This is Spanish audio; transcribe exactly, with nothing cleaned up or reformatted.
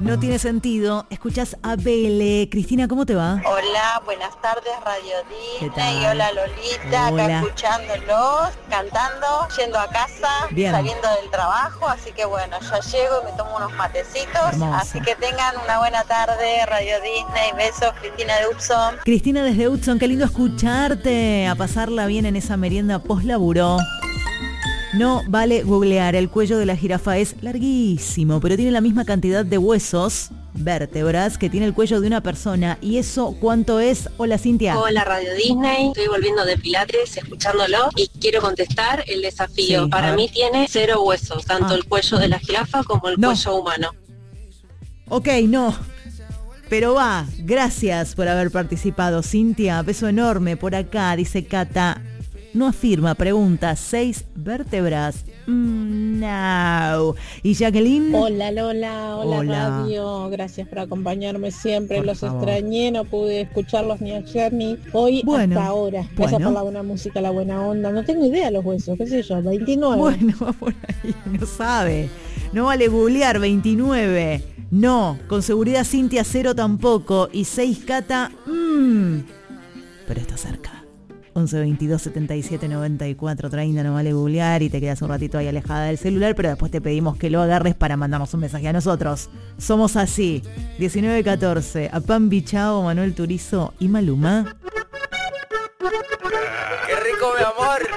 no tiene sentido. Escuchás a Bele. Cristina, ¿cómo te va? Hola, buenas tardes, Radio ¿Qué Disney. tal? Hola, Lolita, Hola. acá escuchándolos, cantando, yendo a casa, Bien. saliendo del trabajo, así que bueno, ya llego y me tomo unos matecitos. Hermoso. Así que tengan una buena tarde, Radio Disney. Besos, Cristina de Upson. Cristina desde Hudson, qué lindo escucharte. A pasarla bien en esa merienda post-laburo. No vale googlear, el cuello de la jirafa es larguísimo, pero tiene la misma cantidad de huesos, vértebras, que tiene el cuello de una persona. ¿Y eso cuánto es? Hola, Cintia. Hola, Radio Disney, estoy volviendo de Pilates, escuchándolo y quiero contestar el desafío. Sí, a Para ver. mí tiene cero huesos, tanto Ah. el cuello de la jirafa como el No. cuello humano. Ok, no. Pero va, gracias por haber participado, Cintia. Beso enorme por acá, dice Cata. No afirma, pregunta, ¿seis vértebras? Mm, no. ¿Y Jacqueline? Hola Lola, hola, Hola. Radio, gracias por acompañarme siempre, Por los favor. extrañé, no pude escucharlos ni ayer ni hoy Bueno, hasta ahora. Gracias bueno. por la buena música, la buena onda, no tengo idea los huesos, qué sé yo, veintinueve. Bueno, va por ahí, no sabe. No vale googlear, veintinueve. No, con seguridad Cintia cero tampoco. Y seis Cata, mmm. Pero está cerca. once veintidós setenta y siete noventa y cuatro treinta, no vale googlear y te quedas un ratito ahí alejada del celular, pero después te pedimos que lo agarres para mandarnos un mensaje a nosotros. Somos así. diecinueve catorce, a Pambi Chao, Manuel Turizo y Maluma. ¡Qué rico, mi amor!